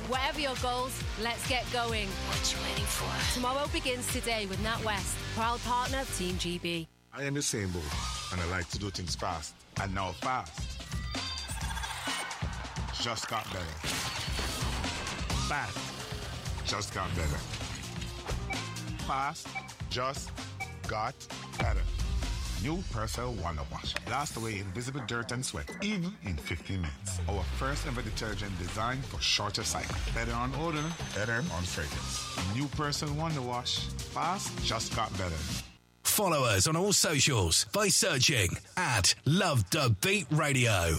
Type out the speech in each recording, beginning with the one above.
Whatever your goals, let's get going. What you waiting for? Tomorrow begins today with NatWest, proud partner of Team GB. I am the same boat, and I like to do things fast. And now fast just got better. Fast just got better. Fast just got better. New Persil Wonder Wash. Blast away invisible dirt and sweat, even in 15 minutes. Our first ever detergent designed for shorter cycle. Better on odor, better on fragrance. New Persil Wonder Wash. Fast just got better. Follow us on all socials by searching at Love the Beat Radio.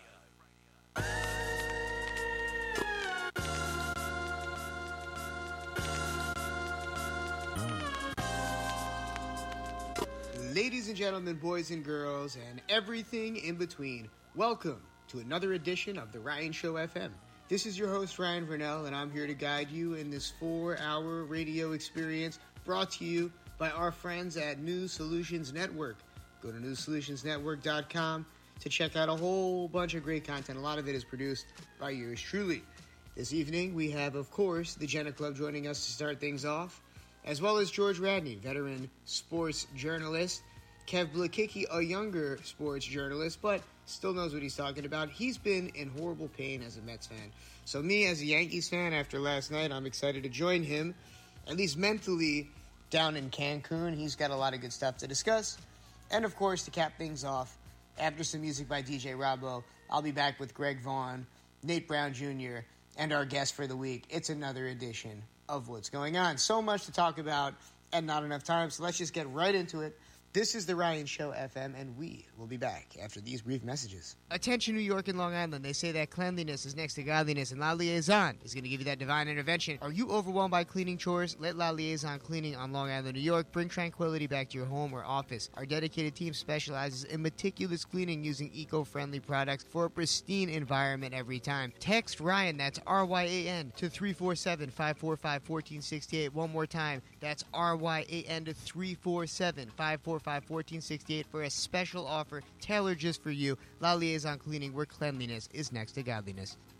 Ladies and gentlemen, boys and girls, and everything in between, welcome to another edition of The Ryan Show FM. This is your host, Ryan Vernell, and I'm here to guide you in this 4-hour radio experience brought to you by our friends at News Solutions Network. Go to newsolutionsnetwork.com to check out a whole bunch of great content. A lot of it is produced by yours truly. This evening, we have, of course, the Jenna Club joining us to start things off, as well as George Radney, veteran sports journalist, Kev Blakicki, a younger sports journalist, but still knows what he's talking about. He's been in horrible pain as a Mets fan. So me, as a Yankees fan, after last night, I'm excited to join him, at least mentally, down in Cancun. He's got a lot of good stuff to discuss. And, of course, to cap things off, after some music by DJ Robbo, I'll be back with Greg Vaughn, Nate Brown Jr., and our guest for the week. It's another edition of What's Going On. So much to talk about and not enough time, so let's just get right into it. This is The Ryan Show FM, and we will be back after these brief messages. Attention, New York and Long Island. They say that cleanliness is next to godliness, and La Liaison is going to give you that divine intervention. Are you overwhelmed by cleaning chores? Let La Liaison Cleaning on Long Island, New York bring tranquility back to your home or office. Our dedicated team specializes in meticulous cleaning using eco-friendly products for a pristine environment every time. Text Ryan, that's R-Y-A-N, to 347-545-1468. One more time, that's R-Y-A-N to 347-545-1468 for a special offer tailored just for you. La Liaison Cleaning, where cleanliness is next to godliness.